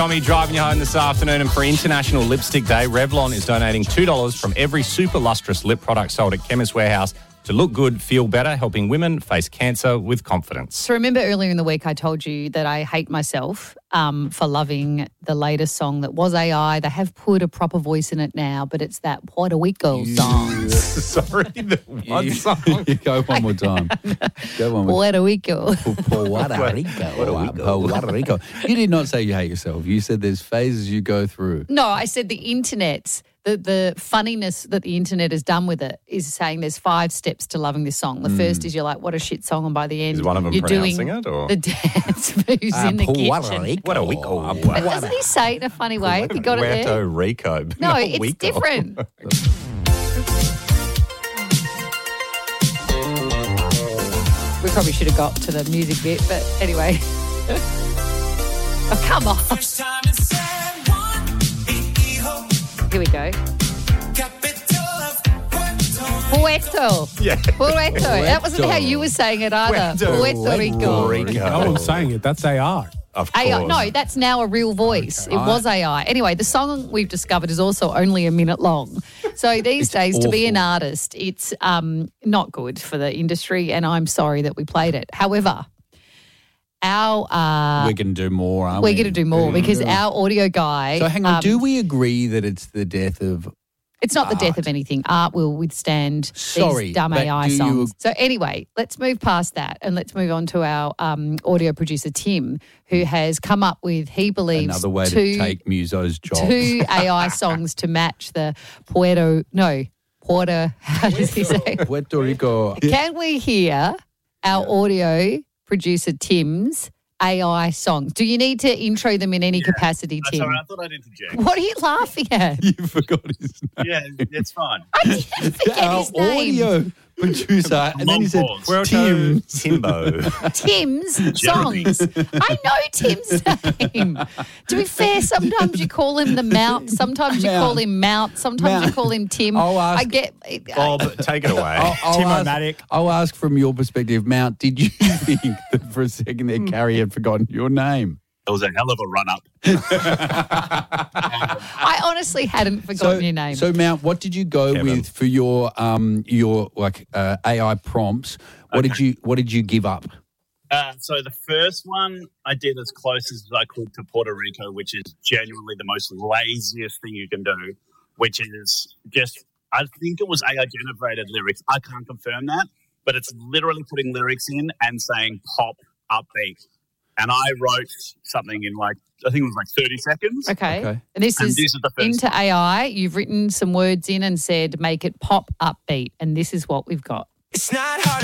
Tommy driving you home this afternoon, and for International Lipstick Day, Revlon is donating $2 from every super lustrous lip product sold at Chemist Warehouse to look good, feel better, helping women face cancer with confidence. So remember earlier in the week I told you that I hate myself for loving the latest song that was AI. They have put a proper voice in it now, but it's that Puerto Rico song. Sorry, the one song. Go one more time. Go one more Puerto Rico. Puerto Rico. You did not say you hate yourself. You said there's phases you go through. No, I said the internet's, the funniness that the internet has done with it is saying there's 5 steps to loving this song. The first is you're like, what a shit song, and by the end Is one of them you're pronouncing doing it, or? the dance moves in the kitchen. Rico. What a weeko. But doesn't he say it in a funny way? You got it there? Puerto Rico. No, Not it's weeko. different. We probably should have got to the music bit, but anyway. Oh, come on. Here we go. Puerto. Yeah. Puerto. That wasn't how you were saying it either. Puerto Rico. No one's saying it. That's AI. Of course. AI. No, that's now a real voice. Okay. It was AI. Anyway, the song we've discovered is also only a minute long. So these days, to be an artist, it's not good for the industry, and I'm sorry that we played it. However, we're going to do more, aren't we? We're going to do more because our audio guy... So hang on, do we agree that it's the death of... It's not the death of anything. Art will withstand these dumb AI songs. So anyway, let's move past that and let's move on to our audio producer, Tim, who has come up with, he believes, another way to take Muso's job. 2 AI songs to match the how does he say? Puerto Rico. Can we hear our audio producer, Tim's AI songs? Do you need to intro them in any capacity, Tim? Sorry, I thought I'd interject. What are you laughing at? You forgot his name. Yeah, it's fine. I didn't forget his name. Audio producer. And then he said, Puerto Tim. Timbo. Tim's songs. I know Tim's name. To be fair, sometimes you call him the Mount, sometimes you call him Mount, sometimes you call him Tim. I'll Bob, take it away. Timomatic. I'll ask from your perspective, Mount, did you think that for a second there Carrie had forgotten your name? It was a hell of a run-up. I honestly hadn't forgotten your name. So, Mount, what did you go Kevin. with for your AI prompts? What did you give up? So the first one I did as close as I could to Puerto Rico, which is genuinely the most laziest thing you can do, which is just, I think it was AI-generated lyrics. I can't confirm that, but it's literally putting lyrics in and saying pop, upbeat. And I wrote something in I think it was 30 seconds. Okay. And this is the first into AI. You've written some words in and said, make it pop upbeat. And this is what we've got. It's not hard.